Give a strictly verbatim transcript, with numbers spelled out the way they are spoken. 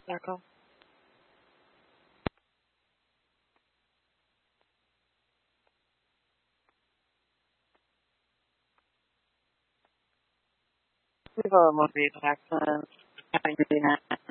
circle. We have a motor vehicle accident. Having to do that.